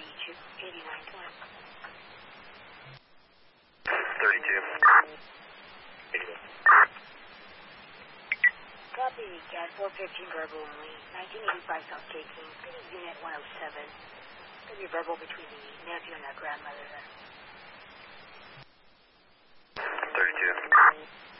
reach 8920. 32. Copy, CAT 415 verbal only, 1985 South K King, City Unit 107. Could be verbal between the nephew and the grandmother there. 32.